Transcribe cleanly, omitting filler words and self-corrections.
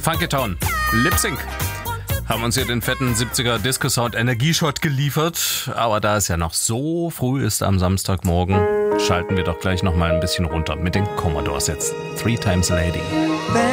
Funky Town, Lip Sync. Haben uns hier den fetten 70er Disco-Sound Energieshot geliefert. Aber da es ja noch so früh ist am Samstagmorgen, schalten wir doch gleich noch mal ein bisschen runter mit den Commodores jetzt. 3 Times Lady.